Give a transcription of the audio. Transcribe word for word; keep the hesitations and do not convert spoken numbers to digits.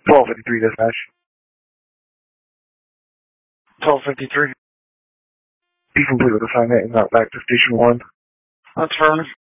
twelve fifty-three dispatch. twelve fifty-three. Be complete with assignment and route back to station one. That's fine.